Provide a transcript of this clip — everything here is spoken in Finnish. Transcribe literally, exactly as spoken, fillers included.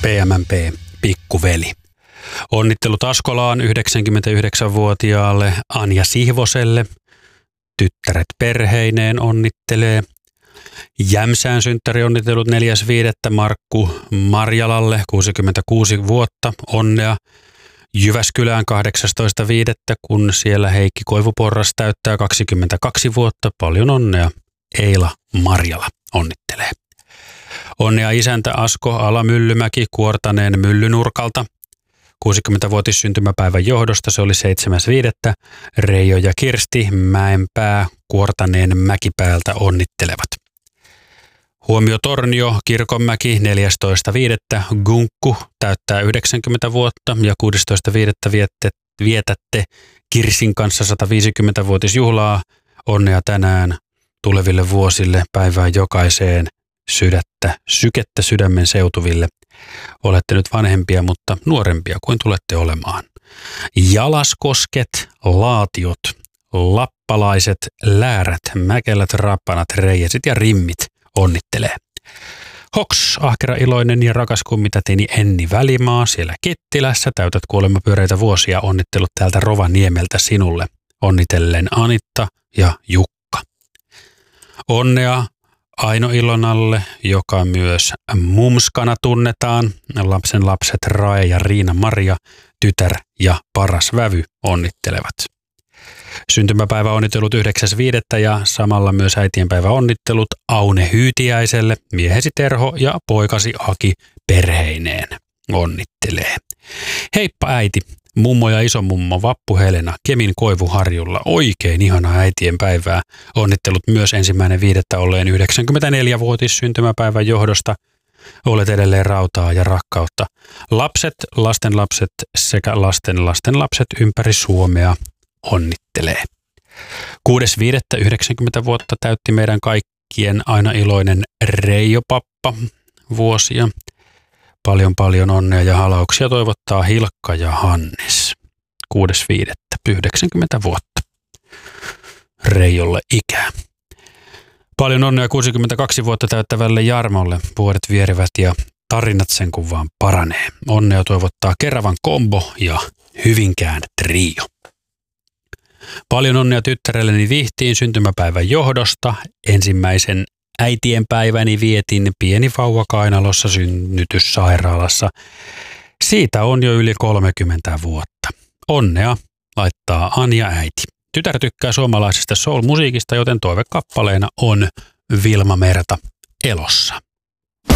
P M M P, pikkuveli. Onnittelut Askolaan yhdeksänkymmentäyhdeksänvuotiaalle Anja Sihvoselle. Tyttäret perheineen onnittelee. Jämsään synttärionnittelut neljäs viidettä Markku Marjalalle, kuusikymmentäkuusi vuotta, onnea. Jyväskylään kahdeksastoista viidettä kun siellä Heikki Koivuporras täyttää kaksikymmentäkaksi vuotta, paljon onnea. Eila Marjala onnittelee. Onnea isäntä Asko Alamyllymäki Kuortaneen Myllynurkalta. kuusikymmentävuotis syntymäpäivän johdosta se oli seitsemäs viidettä Reijo ja Kirsti Mäenpää Kuortaneen Mäkipäältä onnittelevat. Huomio Tornio Kirkonmäki neljästoista viidettä Gunkku täyttää yhdeksänkymmentä vuotta ja kuudestoista viidettä vietätte Kirsin kanssa sataviisikymmentävuotisjuhlaa. Onnea tänään tuleville vuosille, päivää jokaiseen, sydättä, sykettä sydämen seutuville. Olette nyt vanhempia, mutta nuorempia kuin tulette olemaan. Jalaskosket, laatiot, lappalaiset, läärät, mäkelät, rappanat, reijasit ja rimmit onnittelee. Hoks, ahkera, iloinen ja rakas kummitätini Enni Välimaa siellä Kittilässä. Täytät kuolemapyöreitä vuosia. Onnittelut täältä Rovaniemeltä sinulle. Onnitellen Anitta ja Jukka. Onnea Aino Ilonalle, joka myös mumskana tunnetaan. Lapsen lapset Rae ja Riina Maria, tytär ja paras vävy onnittelevat. Syntymäpäivä onnittelut yhdeksäs viidettä ja samalla myös äitienpäivä onnittelut Aune Hyytiäiselle, miehesi Terho ja poikasi Aki perheineen onnittelee. Heippa äiti, mummo ja isomummo Vappu Helena Kemin Koivuharjulla. Oikein ihanaa äitienpäivää. Onnittelut myös ensimmäinen viidettä olleen yhdeksänkymmentäneljävuotis syntymäpäivän johdosta. Olet edelleen rautaa ja rakkautta. Lapset, lastenlapset sekä lasten lastenlapset ympäri Suomea onnittelee. kuudes viidettä yhdeksänkymmentä vuotta täytti meidän kaikkien aina iloinen Reijo Pappa vuosia. Paljon paljon onnea ja halauksia toivottaa Hilkka ja Hannes. kuudes viidettä yhdeksänkymmentä vuotta. Reijolle ikää. Paljon onnea kuusikymmentäkaksi vuotta täyttävälle Jarmolle. Vuodet vierivät ja tarinat sen kun vaan paranee. Onnea toivottaa Keravan Kombo ja Hyvinkään Trio. Paljon onnea tyttärelleni Vihtiin syntymäpäivän johdosta. Ensimmäisen äitienpäiväni vietin pieni vauva kainalossa synnytyssairaalassa. Siitä on jo yli kolmekymmentä vuotta. Onnea laittaa Anja äiti. Tytär tykkää suomalaisesta soul-musiikista, joten toivekappaleena on Vilma Merta Elossa.